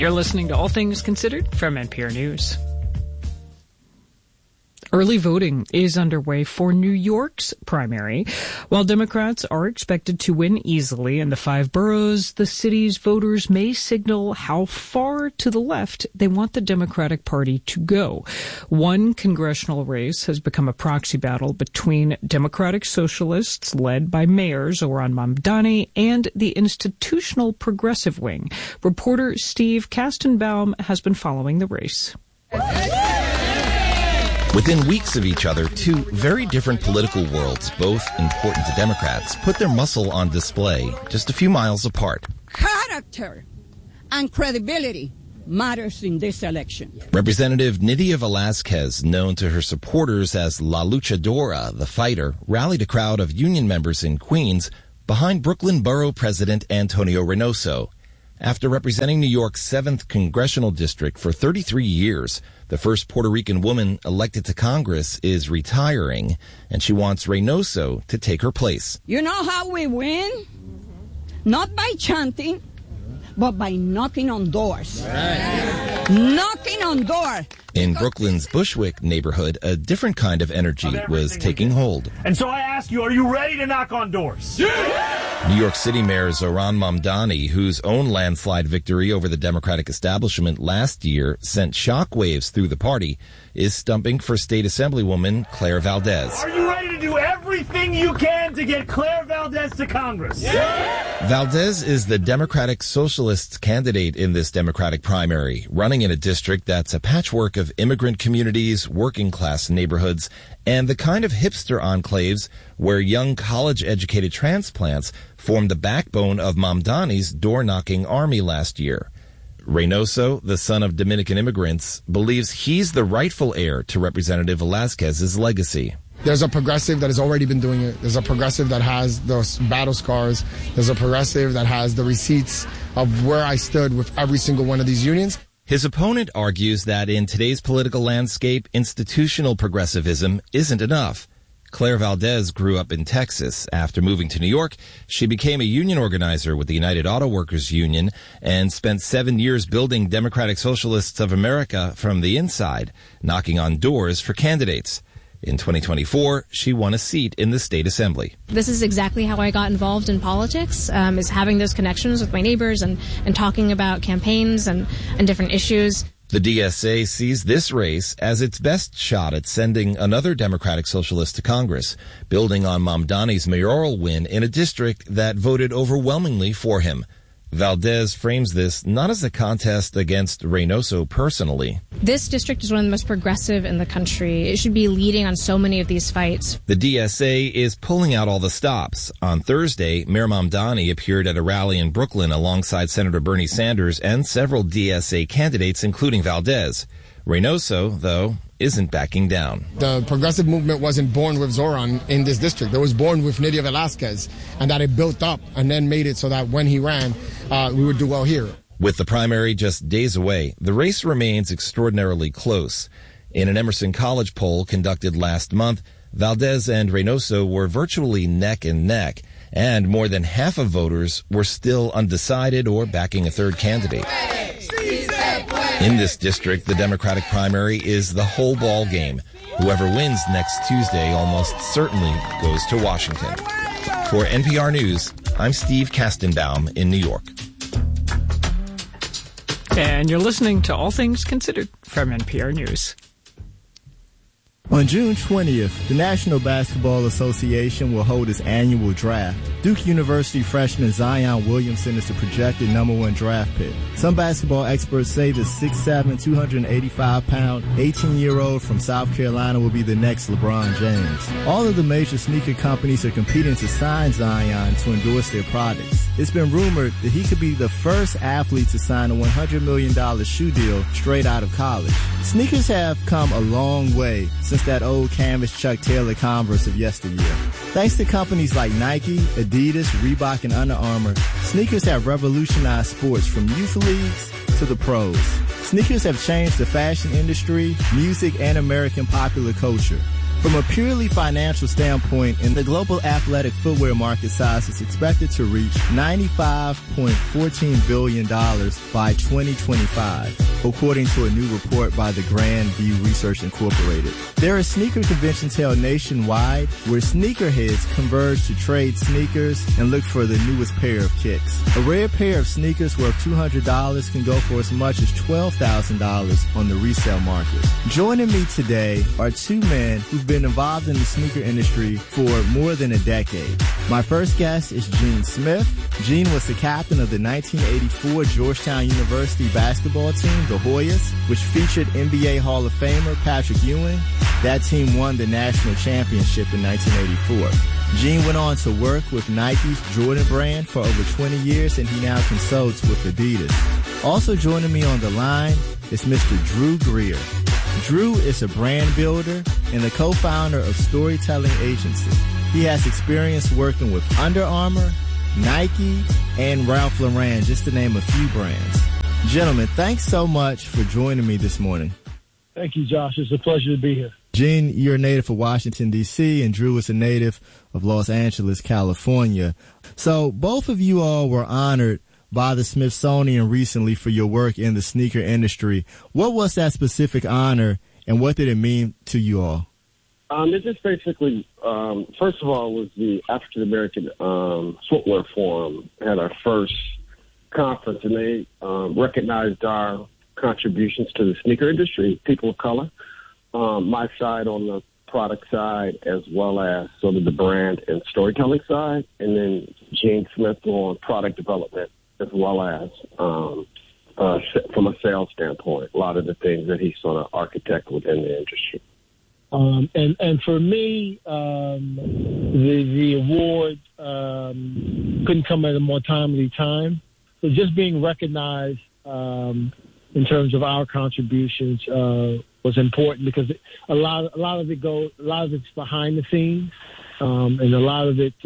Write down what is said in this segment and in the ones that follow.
You're listening to All Things Considered from NPR News. Early voting is underway for New York's primary. While Democrats are expected to win easily in the 5 boroughs, the city's voters may signal how far to the left they want the Democratic Party to go. One congressional race has become a proxy battle between Democratic Socialists led by Mayor Zohran Mamdani and the institutional progressive wing. Reporter Steve Kastenbaum has been following the race. Within weeks of each other, 2 very different political worlds, both important to Democrats, put their muscle on display just a few miles apart. Character and credibility matters in this election. Representative Nydia Velázquez, known to her supporters as La Luchadora, the fighter, rallied a crowd of union members in Queens behind Brooklyn Borough President Antonio Reynoso. After representing New York's 7th congressional district for 33 years, the first Puerto Rican woman elected to Congress is retiring, and she wants Reynoso to take her place. You know how we win? Not by chanting, but by knocking on doors. Right. Knocking on doors. In Brooklyn's Bushwick neighborhood, a different kind of energy was taking hold. And so I ask you, are you ready to knock on doors? Yeah! New York City Mayor Zohran Mamdani, whose own landslide victory over the Democratic establishment last year sent shockwaves through the party, is stumping for State Assemblywoman Claire Valdez. Are you ready to do everything you can to get Claire Valdez to Congress? Yeah! Valdez is the Democratic Socialist candidate in this Democratic primary, running in a district that's a patchwork of immigrant communities, working-class neighborhoods, and the kind of hipster enclaves where young college-educated transplants formed the backbone of Mamdani's door-knocking army last year. Reynoso, the son of Dominican immigrants, believes he's the rightful heir to Representative Velázquez's legacy. There's a progressive that has already been doing it. There's a progressive that has those battle scars. There's a progressive that has the receipts of where I stood with every single one of these unions. His opponent argues that in today's political landscape, institutional progressivism isn't enough. Claire Valdez grew up in Texas. After moving to New York, she became a union organizer with the United Auto Workers Union and spent 7 years building Democratic Socialists of America from the inside, knocking on doors for candidates. In 2024, she won a seat in the state assembly. This is exactly how I got involved in politics, is having those connections with my neighbors and talking about campaigns and different issues. The DSA sees this race as its best shot at sending another Democratic Socialist to Congress, building on Mamdani's mayoral win in a district that voted overwhelmingly for him. Valdez frames this not as a contest against Reynoso personally. This district is one of the most progressive in the country. It should be leading on so many of these fights. The DSA is pulling out all the stops. On Thursday, Mayor Mamdani appeared at a rally in Brooklyn alongside Senator Bernie Sanders and several DSA candidates, including Valdez. Reynoso, though, isn't backing down. The progressive movement wasn't born with Zohran in this district. It was born with Nydia Velázquez, and that it built up and then made it so that when he ran, we would do well here. With the primary just days away, the race remains extraordinarily close. In an Emerson College poll conducted last month, Valdez and Reynoso were virtually neck and neck, and more than half of voters were still undecided or backing a third candidate. In this district, the Democratic primary is the whole ball game. Whoever wins next Tuesday almost certainly goes to Washington. For NPR News, I'm Steve Kastenbaum in New York. And you're listening to All Things Considered from NPR News. On June 20th, the National Basketball Association will hold its annual draft. Duke University freshman Zion Williamson is the projected #1 draft pick. Some basketball experts say the 6'7", 285-pound, 18-year-old from South Carolina will be the next LeBron James. All of the major sneaker companies are competing to sign Zion to endorse their products. It's been rumored that he could be the first athlete to sign a $100 million shoe deal straight out of college. Sneakers have come a long way since that old canvas Chuck Taylor Converse of yesteryear. Thanks to companies like Nike, Adidas, Reebok, and Under Armour, sneakers have revolutionized sports from youth leagues to the pros. Sneakers have changed the fashion industry, music, and American popular culture. From a purely financial standpoint, and the global athletic footwear market size is expected to reach $95.14 billion by 2025, according to a new report by the Grand View Research Incorporated. There are sneaker conventions held nationwide where sneakerheads converge to trade sneakers and look for the newest pair of kicks. A rare pair of sneakers worth $200 can go for as much as $12,000 on the resale market. Joining me today are two men who've been involved in the sneaker industry for more than a decade. My first guest is Gene Smith. Gene was the captain of the 1984 Georgetown University basketball team, the Hoyas, which featured NBA Hall of Famer Patrick Ewing. That team won the national championship in 1984. Gene went on to work with Nike's Jordan brand for over 20 years, and he now consults with Adidas. Also joining me on the line is Mr. Drew Greer. Drew is a brand builder and the co-founder of Storytelling Agency. He has experience working with Under Armour, Nike, and Ralph Lauren, just to name a few brands. Gentlemen, thanks so much for joining me this morning. Thank you, Josh. It's a pleasure to be here. Gene, you're a native of Washington, D.C., and Drew is a native of Los Angeles, California. So both of you all were honored by the Smithsonian recently for your work in the sneaker industry. What was that specific honor, and what did it mean to you all? It just basically, first of all, was the African American Footwear Forum had our first conference, and they recognized our contributions to the sneaker industry, people of color. My side on the product side, as well as sort of the brand and storytelling side, and then Gene Smith on product development, as well as from a sales standpoint, a lot of the things that he sort of architect within the industry. And for me, the award couldn't come at a more timely time. So just being recognized in terms of our contributions was important, because a lot of it's behind the scenes, and a lot of it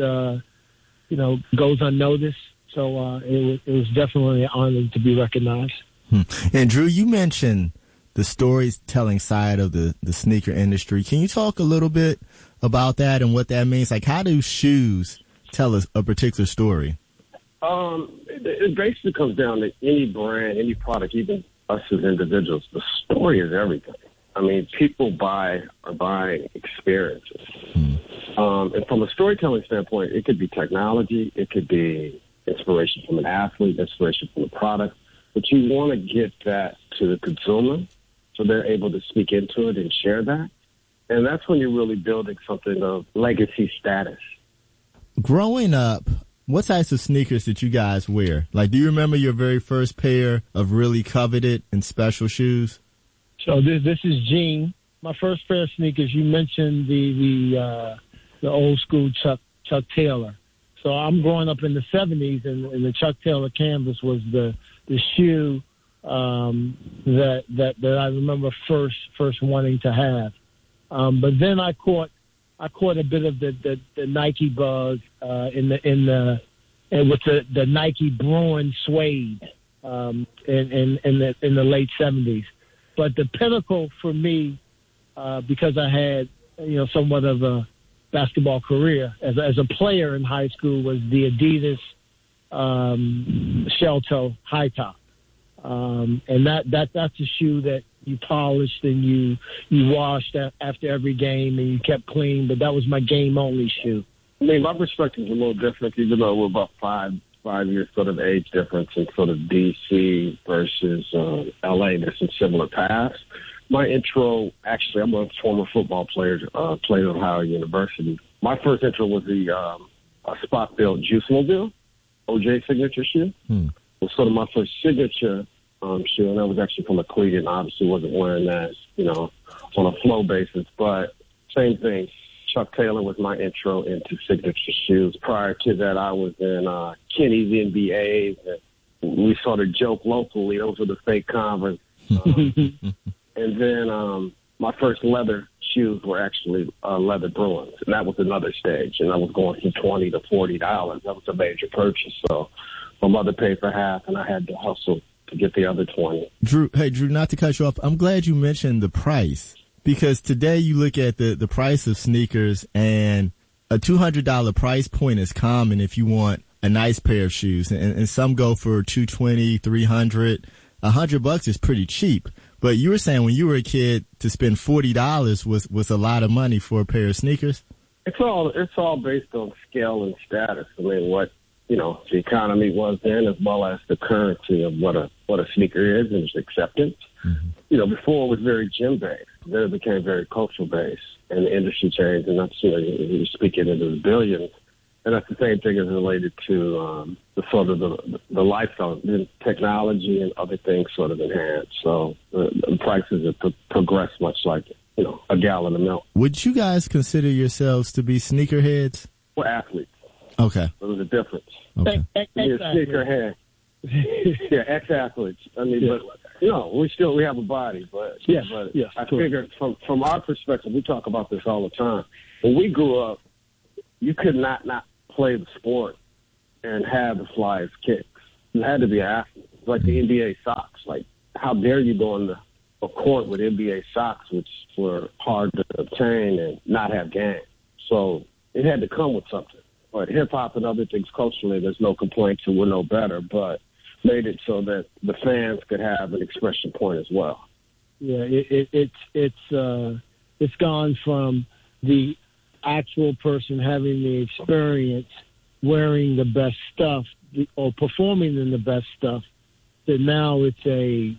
goes unnoticed. So it was definitely an honor to be recognized. And Drew, you mentioned the storytelling side of the sneaker industry. Can you talk a little bit about that and what that means? Like, how do shoes tell us a particular story? It basically comes down to any brand, any product, even us as individuals. The story is everything. I mean, people are buying experiences. And from a storytelling standpoint, it could be technology, it could be inspiration from an athlete, inspiration from a product, but you want to get that to the consumer so they're able to speak into it and share that. And that's when you're really building something of legacy status. Growing up, what types of sneakers did you guys wear? Like, do you remember your very first pair of really coveted and special shoes? So this is Gene. My first pair of sneakers, you mentioned the old school Chuck Taylor. So I'm growing up in the 70s, and the Chuck Taylor canvas was the shoe that I remember first wanting to have. But then I caught a bit of the Nike bug with the Nike Bruin suede in the late 70s. But the pinnacle for me, because I had somewhat of a basketball career as a player in high school, was the Adidas shell toe high top, and that's a shoe that you polished and you washed after every game and you kept clean. But that was my game only shoe. I mean, my perspective is a little different, even though we're about five years sort of age difference in sort of DC versus LA. There's some similar paths. My intro, actually, I'm a former football player, played at Ohio University. My first intro was the spot-built Juice-Mobile, OJ signature shoe. It was sort of my first signature shoe, and that was actually from a cleat, and obviously wasn't wearing that, on a flow basis. But same thing, Chuck Taylor was my intro into signature shoes. Prior to that, I was in Kenny's NBAs, and we sort of joke locally, those were the fake Converse. And then my first leather shoes were actually leather Bruins, and that was another stage. And I was going from $20 to $40. That was a major purchase. So my mother paid for half, and I had to hustle to get the other 20. Drew, not to cut you off, I'm glad you mentioned the price, Because today you look at the price of sneakers, and a $200 price point is common if you want a nice pair of shoes. And some go for $220, $300. $100 is pretty cheap. But you were saying when you were a kid to spend $40 was a lot of money for a pair of sneakers? It's all based on scale and status. I mean, what, the economy was then, as well as the currency of what a sneaker is and its acceptance. Mm-hmm. Before it was very gym-based. Then it became very cultural-based, and the industry changed, and that's, you're speaking into the billions. And that's the same thing as related to the sort of the lifestyle. Then technology and other things sort of enhanced. So the prices have progressed much like, a gallon of milk. Would you guys consider yourselves to be sneakerheads? We're athletes. Okay. So there's a difference. Okay. You're a sneakerhead. Yeah, ex-athletes. I mean, yeah. But, we have a body. But, I figure from our perspective, we talk about this all the time. When we grew up, you could not play the sport and have the flyest kicks. You had to be an athlete. It's like the NBA socks. Like, how dare you go on a court with NBA socks, which were hard to obtain and not have game. So it had to come with something. But hip-hop and other things culturally, there's no complaints and we're no better, but made it so that the fans could have an expression point as well. Yeah, it's gone from the actual person having the experience wearing the best stuff or performing in the best stuff, that now it's a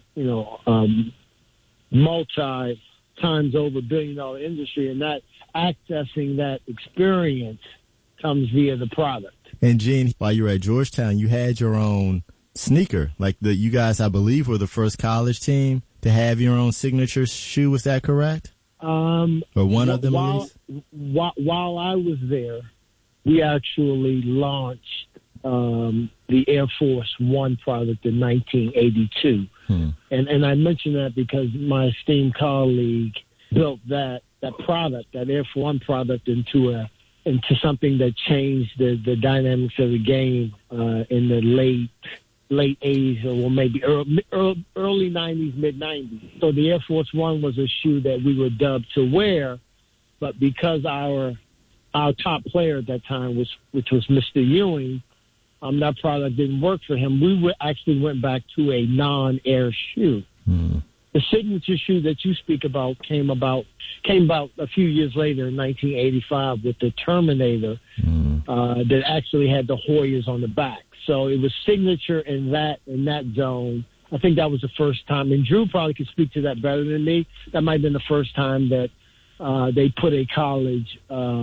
multi times over $1 billion industry, and that accessing that experience comes via the product. And Gene, while you were at Georgetown, you had your own sneaker. Like you guys, I believe, were the first college team to have your own signature shoe. Was that correct? Or one of them, at least? While I was there, we actually launched the Air Force One product in 1982. And I mention that because my esteemed colleague built that product, that Air Force One product, into something that changed the dynamics of the game in the late 80s, or maybe early 90s, mid 90s. So the Air Force One was a shoe that we were dubbed to wear, but because our top player at that time which was Mr. Ewing, that product didn't work for him. We actually went back to a non-air shoe. The signature shoe that you speak about came about a few years later in 1985 with the Terminator that actually had the Hoyas on the back. So it was signature in that zone. I think that was the first time, and Drew probably could speak to that better than me. That might have been the first time that they put a college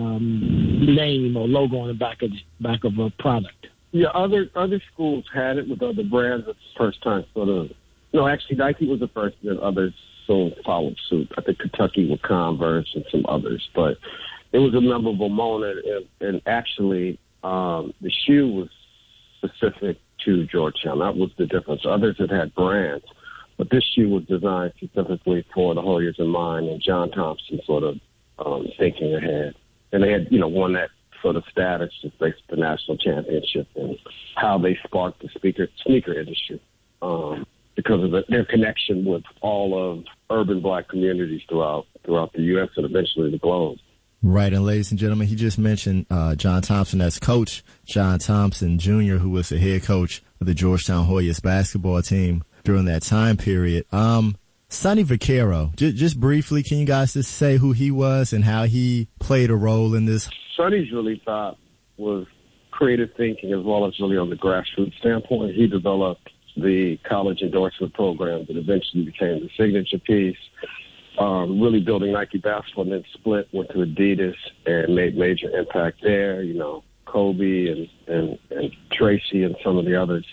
name or logo on the back of a product. Yeah, other schools had it with other brands. It's the first time sort of. No, actually, Nike was the first, and others soon followed suit. I think Kentucky with Converse and some others. But it was a memorable moment, and actually the shoe was specific to Georgetown. That was the difference. Others had brands, but this shoe was designed specifically for the Hoyas in mind, and John Thompson sort of thinking ahead. And they had, won that sort of status just based on the national championship and how they sparked the sneaker industry. Because of their connection with all of urban black communities throughout the U.S. and eventually the globe. Right, and ladies and gentlemen, he just mentioned John Thompson. That's Coach John Thompson, Jr., who was the head coach of the Georgetown Hoyas basketball team during that time period. Sonny Vaccaro, just briefly, can you guys just say who he was and how he played a role in this? Sonny's really thought was creative thinking as well as really on the grassroots standpoint. He developed the college endorsement program that eventually became the signature piece, really building Nike basketball, and then split, went to Adidas and made major impact there, Kobe and Tracy and some of the others.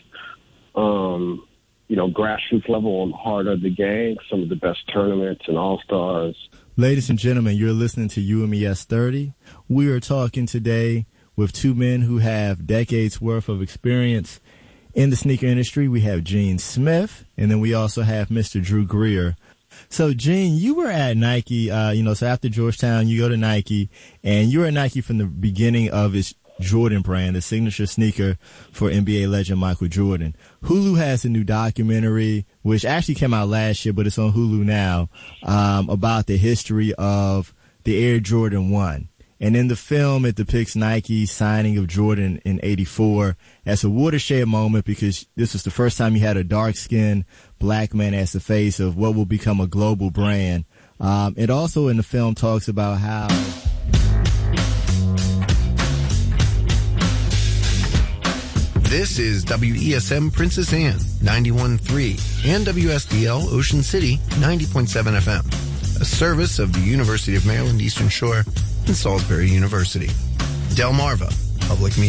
Grassroots level on the heart of the game, some of the best tournaments and all-stars. Ladies and gentlemen, you're listening to UMES 30. We are talking today with two men who have decades worth of experience in the sneaker industry. We have Gene Smith, and then we also have Mr. Drew Greer. So, Gene, you were at Nike, so after Georgetown, you go to Nike, and you were at Nike from the beginning of its Jordan brand, the signature sneaker for NBA legend Michael Jordan. Hulu has a new documentary which actually came out last year, but it's on Hulu now, about the history of the Air Jordan 1. And in the film, it depicts Nike's signing of Jordan in '84 as a watershed moment because this was the first time you had a dark-skinned black man as the face of what will become a global brand. It also in the film talks about how... This is WESM Princess Anne, 91.3, and WSDL Ocean City, 90.7 FM, a service of the University of Maryland Eastern Shore and Salisbury University. Delmarva Public Media.